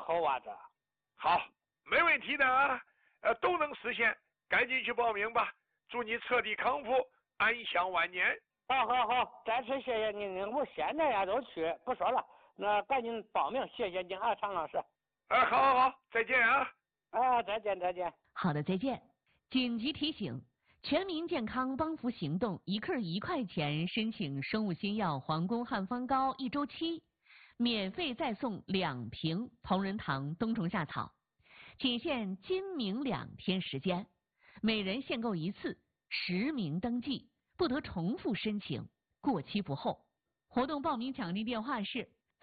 好娃子。 好，没问题的啊，都能实现，赶紧去报名吧，祝你彻底康复，安享晚年。 好，再次谢谢您，我现在呀都去，不说了，那赶紧报名，谢谢您啊，常老师。 好，再见啊。 再见。 好的，再见。紧急提醒：全民健康帮扶行动，1克1块钱申请生物新药皇宫汉方膏1周期，免费再送2瓶同仁堂冬虫夏草，仅限今明2天时间，每人限购1次，10名登记，不得重复申请，过期不候。活动报名抢地电话是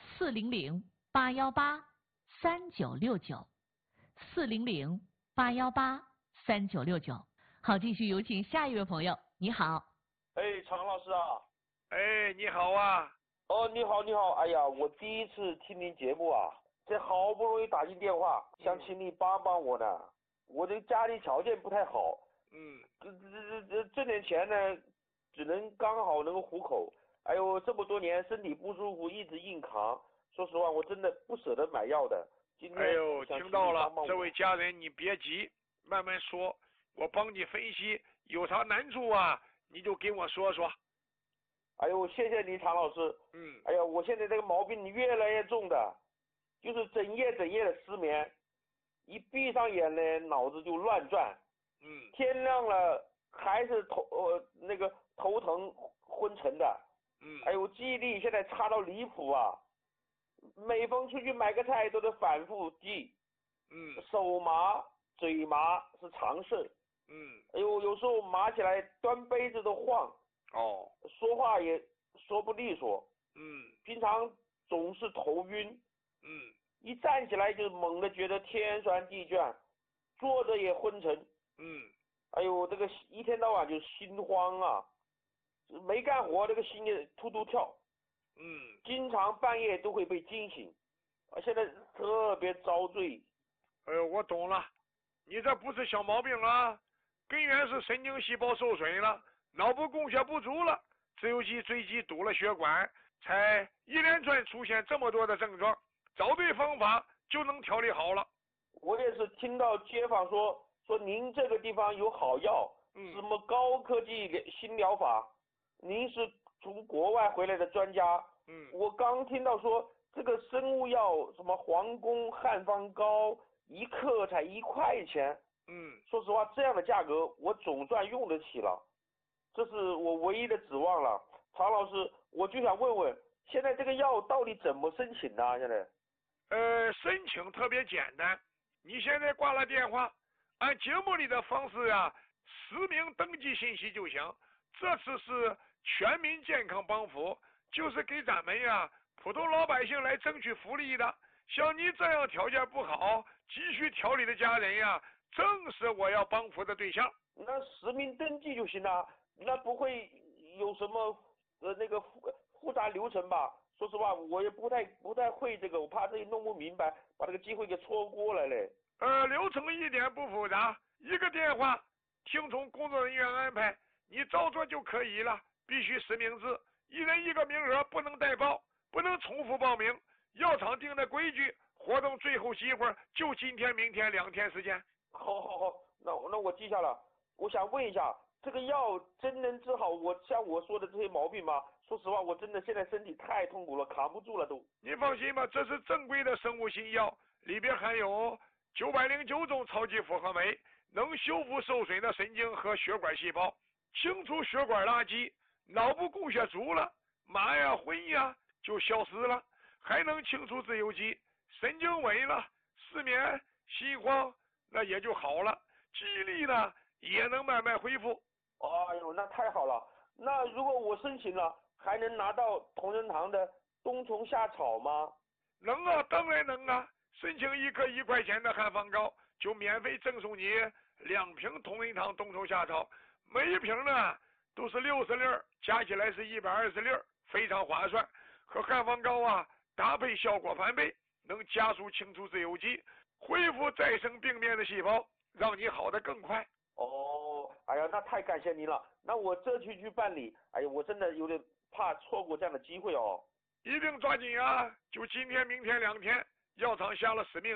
400-818-3969，400-818-3969。好，继续有请下一位朋友。你好。 常老师啊。 你好啊。 你好。哎呀，我第一次听您节目啊，这好不容易打进电话，想请你帮帮我呢。我这家里条件不太好，挣点钱呢，只能刚好能够糊口。哎呦，这么多年身体不舒服，一直硬扛。说实话，我真的不舍得买药的。今天听到了，这位家人你别急，慢慢说，我帮你分析，有啥难处啊，你就给我说说。 哎呦，谢谢你，常老师。哎呀，我现在这个毛病越来越重的，就是整夜的失眠，一闭上眼呢，脑子就乱转。天亮了还是头疼昏沉的。哎呦，记忆力现在差到离谱啊！每逢出去买个菜都得反复记。手麻嘴麻是常事。哎呦，有时候麻起来端杯子都晃。说话也说不利索。平常总是头晕。一站起来就猛地觉得天旋地转，坐着也昏沉。哎呦，这个一天到晚就心慌啊，没干活这个心也突突跳。经常半夜都会被惊醒，现在特别遭罪。 我懂了，你这不是小毛病啊，根源是神经细胞受损了，脑部供血不足了，自由基椎基堵了血管，才一连串出现这么多的症状，找对方法就能调理好了。 我也是听到街坊说您这个地方有好药，什么高科技新疗法，您是从国外回来的专家。我刚听到说这个生物药什么皇宫汉方膏1克才1块钱。说实话，这样的价格我总算用得起了，这是我唯一的指望了。常老师，我就想问问，现在这个药到底怎么申请呢？现在申请特别简单，你现在挂了电话，按节目里的方式啊实名登记信息就行。这次是全民健康帮扶，就是给咱们呀普通老百姓来争取福利的。像你这样条件不好急需调理的家人呀，正是我要帮扶的对象。 那实名登记就行了，那不会有什么复杂流程吧？说实话，我也不太会这个，我怕自己弄不明白，把这个机会给错过了嘞。 流程一点不复杂，一个电话，听从工作人员安排，你照做就可以了。必须实名制，1人1个名额，不能代报，不能重复报名。药厂定的规矩，活动最后机会就今天明天2天时间。 好，那我记下了。我想问一下，这个药真能治好像我说的这些毛病吗？说实话，我真的现在身体太痛苦了，扛不住了都。 你放心吧，这是正规的生物新药，里边含有909种超级复合酶，能修复受损的神经和血管细胞，清除血管垃圾，脑部供血足了，麻呀昏呀就消失了，还能清除自由基，神经萎了，失眠心慌那也就好了，记忆力呢也能慢慢恢复。 哎呦，那太好了。那如果我申请了，还能拿到同仁堂的冬虫夏草吗？ 能啊，当然能啊。申请1克1块钱的汉方膏，就免费赠送你2瓶同仁堂冬虫夏草，每一瓶呢都是60粒，加起来是120粒，非常划算。和汉方膏啊搭配效果翻倍，能加速清除自由基，恢复再生病变的细胞，让你好得更快。 哎呀，那太感谢您了。那我这去办理，哎呀，我真的有点怕错过这样的机会哦。 一定抓紧啊！就今天明天2天，药厂下了使命。